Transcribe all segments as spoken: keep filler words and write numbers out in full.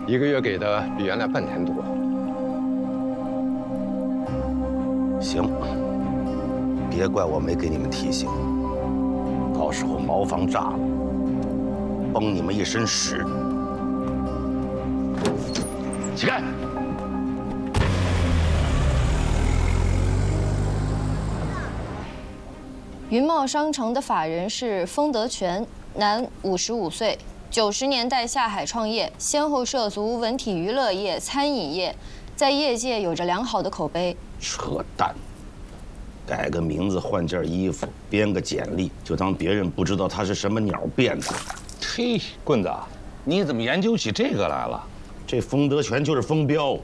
一个月给的比原来半天多。 行，别怪我没给你们提醒，到时候茅房炸了，崩你们一身屎。起开！ 云茂商城的法人是封德全，男，五十五岁，九十年代下海创业，先后涉足文体娱乐业、餐饮业，在业界有着良好的口碑。 扯淡！改个名字，换件衣服，编个简历，就当别人不知道他是什么鸟变的。 嘿，棍子，你怎么研究起这个来了？ 这封德全就是封标。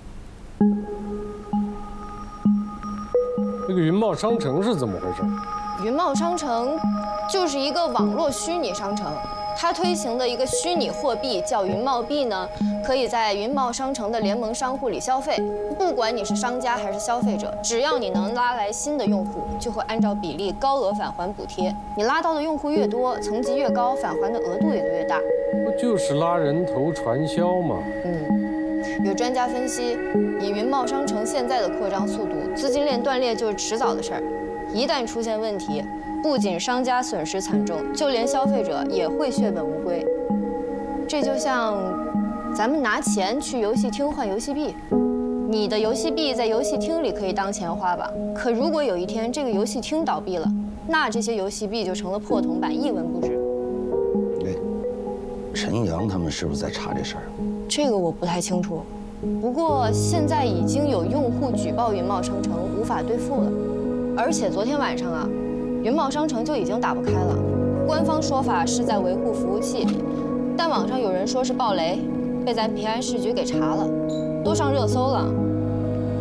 这个云茂商城是怎么回事？ 云茂商城就是一个网络虚拟商城，它推行的一个虚拟货币叫云茂币呢，可以在云茂商城的联盟商户里消费。不管你是商家还是消费者，只要你能拉来新的用户，就会按照比例高额返还补贴。你拉到的用户越多，层级越高，返还的额度也就越大。 不就是拉人头传销吗？ 嗯，有专家分析，以云茂商城现在的扩张速度，资金链断裂就是迟早的事儿。一旦出现问题，不仅商家损失惨重，就连消费者也会血本无归。这就像咱们拿钱去游戏厅换游戏币，你的游戏币在游戏厅里可以当钱花吧？可如果有一天这个游戏厅倒闭了，那这些游戏币就成了破铜板，一文不值。 哎，陈阳他们是不是在查这事儿？ 这个我不太清楚，不过现在已经有用户举报云茂商城无法兑付了。而且昨天晚上啊，云茂商城就已经打不开了。官方说法是在维护服务器，但网上有人说是暴雷，被咱平安市局给查了，都上热搜了。